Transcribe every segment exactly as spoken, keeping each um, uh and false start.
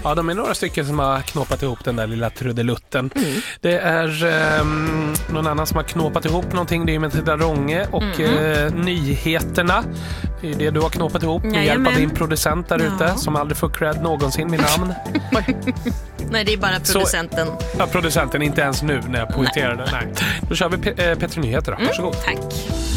Ja, de är några stycken som har knåpat ihop den där lilla trudelutten. Mm. Det är eh, någon annan som har knåpat ihop någonting. Det är med Tida Ronge och mm. eh, nyheterna. Det är det du har knåpat ihop med hjälp av din producent där ute ja. som aldrig får cred någonsin med namn. Nej, det är bara producenten. Så, ja, producenten, inte ens nu när jag poängterar det. Nej. Då kör vi P- äh, Petri Nyheter då. Varsågod. Mm, tack.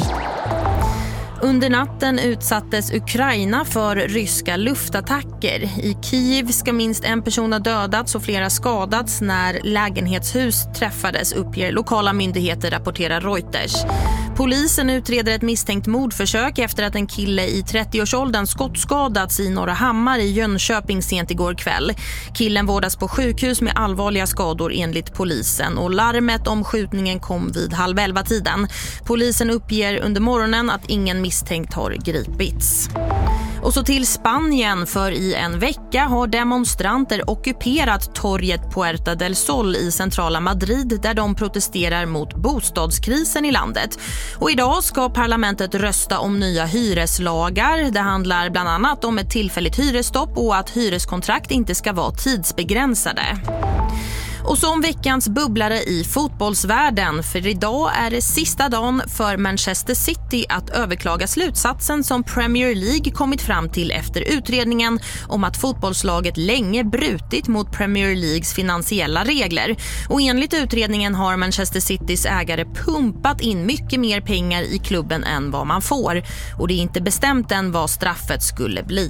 Under natten utsattes Ukraina för ryska luftattacker. I Kiev ska minst en person ha dödats och flera skadats när lägenhetshus träffades, uppger lokala myndigheter, rapporterar Reuters. Polisen utreder ett misstänkt mordförsök efter att en kille i trettioårsåldern skottskadats i Norra Hammar i Jönköping sent igår kväll. Killen vårdas på sjukhus med allvarliga skador enligt polisen och larmet om skjutningen kom vid halv elva tiden. Polisen uppger under morgonen att ingen misstänkt har gripits. Och så till Spanien, för i en vecka har demonstranter ockuperat torget Puerta del Sol i centrala Madrid där de protesterar mot bostadskrisen i landet. Och idag ska parlamentet rösta om nya hyreslagar. Det handlar bland annat om ett tillfälligt hyresstopp och att hyreskontrakt inte ska vara tidsbegränsade. Och som veckans bubblare i fotbollsvärlden, för idag är det sista dagen för Manchester City att överklaga slutsatsen som Premier League kommit fram till efter utredningen om att fotbollslaget länge brutit mot Premier Leagues finansiella regler. Och enligt utredningen har Manchester Citys ägare pumpat in mycket mer pengar i klubben än vad man får. Och det är inte bestämt än vad straffet skulle bli.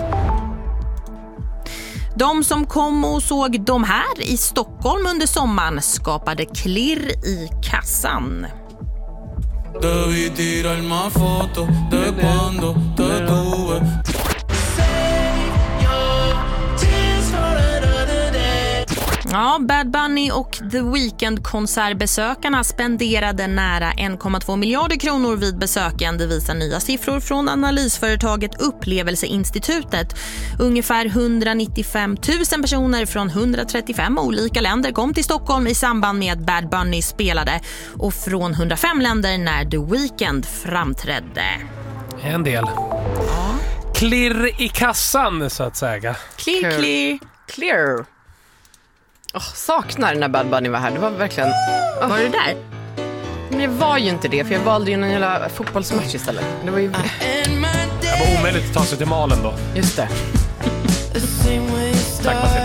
De som kom och såg de här i Stockholm under sommaren skapade klirr i kassan. Ja, Bad Bunny och The Weeknd-konsertbesökarna spenderade nära en komma två miljarder kronor vid besöken. Det visar nya siffror från analysföretaget Upplevelseinstitutet. Ungefär etthundranittiofem tusen personer från etthundratrettiofem olika länder kom till Stockholm i samband med att Bad Bunny spelade och från hundrafem länder när The Weeknd framträdde. En del. Ja. Klirr i kassan, så att säga. Klirr, klirr. Clear. Oh, saknar när Bad Bunny var här. Det var verkligen... Oh. Var du där? Men jag var ju inte det, för jag valde ju en jävla fotbollsmatch istället. Det var ju... Det var omöjligt att ta sig till Malen då. Just det. Tack, Martin.